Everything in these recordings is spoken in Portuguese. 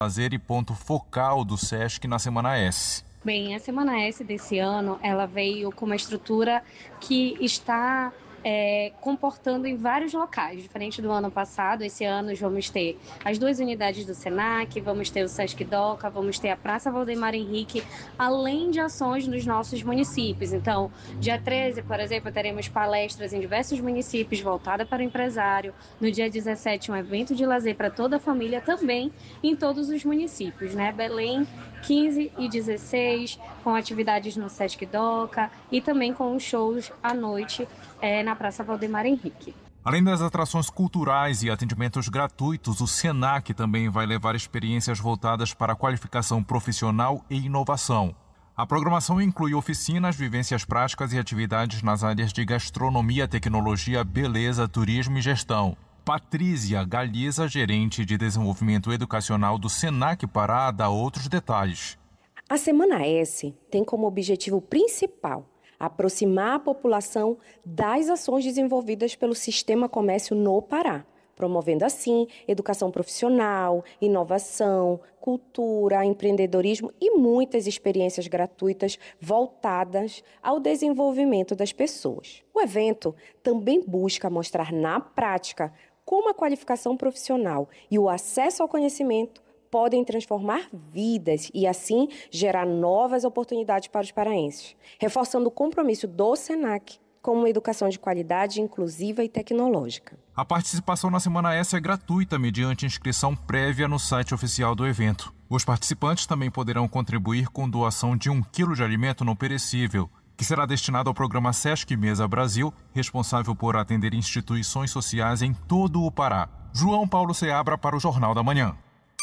lazer e ponto focal do SESC na Semana S. Bem, a Semana S desse ano, ela veio com uma estrutura que está comportando em vários locais. Diferente do ano passado, esse ano vamos ter as 2 unidades do SENAC, vamos ter o Sesc Doca, vamos ter a Praça Valdemar Henrique, além de ações nos nossos municípios. Então, dia 13, por exemplo, teremos palestras em diversos municípios voltadas para o empresário. No dia 17, um evento de lazer para toda a família também em todos os municípios, né? Belém, 15 e 16, com atividades no Sesc Doca e também com shows à noite na Praça Valdemar Henrique. Além das atrações culturais e atendimentos gratuitos, o SENAC também vai levar experiências voltadas para a qualificação profissional e inovação. A programação inclui oficinas, vivências práticas e atividades nas áreas de gastronomia, tecnologia, beleza, turismo e gestão. Patrícia Galiza, gerente de desenvolvimento educacional do SENAC Pará, dá outros detalhes. A Semana S tem como objetivo principal aproximar a população das ações desenvolvidas pelo Sistema Comércio no Pará, promovendo assim educação profissional, inovação, cultura, empreendedorismo e muitas experiências gratuitas voltadas ao desenvolvimento das pessoas. O evento também busca mostrar na prática como a qualificação profissional e o acesso ao conhecimento podem transformar vidas e, assim, gerar novas oportunidades para os paraenses, reforçando o compromisso do SENAC com uma educação de qualidade, inclusiva e tecnológica. A participação na Semana S é gratuita mediante inscrição prévia no site oficial do evento. Os participantes também poderão contribuir com doação de 1 quilo de alimento não perecível, que será destinado ao programa Sesc Mesa Brasil, responsável por atender instituições sociais em todo o Pará. João Paulo Seabra para o Jornal da Manhã.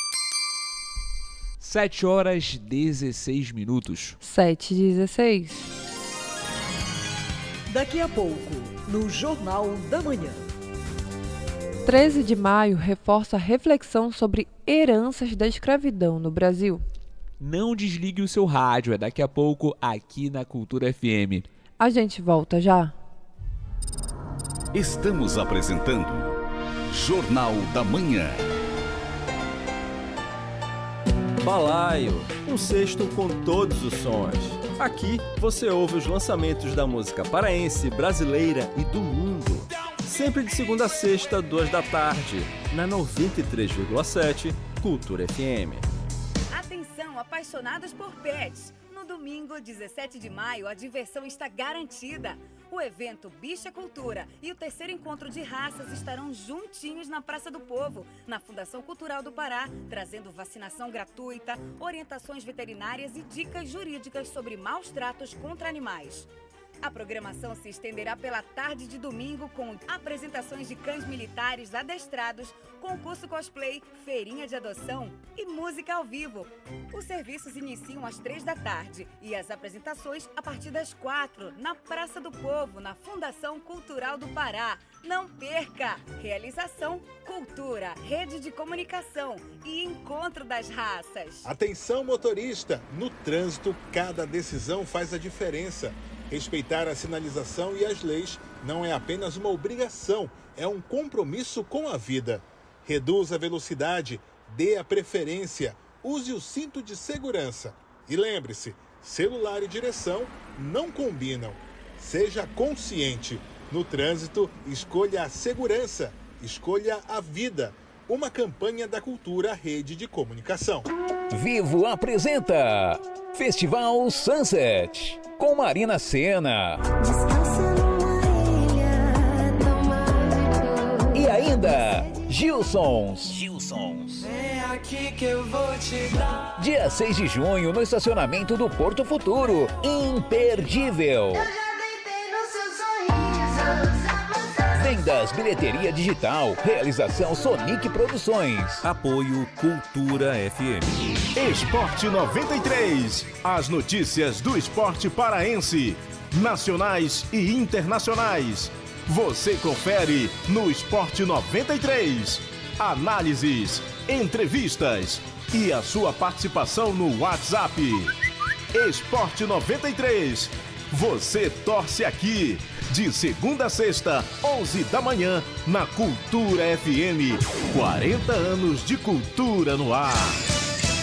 7h16. 7h16. Daqui a pouco, no Jornal da Manhã. 13 de maio reforça a reflexão sobre heranças da escravidão no Brasil. Não desligue o seu rádio, é daqui a pouco aqui na Cultura FM. A gente volta já. Estamos apresentando Jornal da Manhã. Balaio, um cesto com todos os sons. Aqui você ouve os lançamentos da música paraense, brasileira e do mundo. Sempre de segunda a sexta, 2 da tarde, na 93,7 Cultura FM. Atenção, apaixonados por pets! No domingo, 17 de maio, a diversão está garantida. O evento Bicha Cultura e o 3º encontro de raças estarão juntinhos na Praça do Povo, na Fundação Cultural do Pará, trazendo vacinação gratuita, orientações veterinárias e dicas jurídicas sobre maus tratos contra animais. A programação se estenderá pela tarde de domingo com apresentações de cães militares adestrados, concurso cosplay, feirinha de adoção e música ao vivo. Os serviços iniciam às 3 da tarde e as apresentações a partir das 4, na Praça do Povo, na Fundação Cultural do Pará. Não perca! Realização, cultura, rede de comunicação e encontro das raças. Atenção, motorista! No trânsito, cada decisão faz a diferença. Respeitar a sinalização e as leis não é apenas uma obrigação, é um compromisso com a vida. Reduza a velocidade, dê a preferência, use o cinto de segurança. E lembre-se, celular e direção não combinam. Seja consciente. No trânsito, escolha a segurança, escolha a vida. Uma campanha da Cultura Rede de Comunicação. Vivo apresenta Festival Sunset com Marina Sena. E ainda Gilsons. É aqui que eu vou te dar. Dia 6 de junho no estacionamento do Porto Futuro. Imperdível. Vendas, bilheteria digital, realização Sonic Produções. Apoio Cultura FM. Esporte 93. As notícias do esporte paraense, nacionais e internacionais. Você confere no Esporte 93. Análises, entrevistas e a sua participação no WhatsApp. Esporte 93. Você torce aqui. De segunda a sexta, 11 da manhã, na Cultura FM. 40 anos de cultura no ar.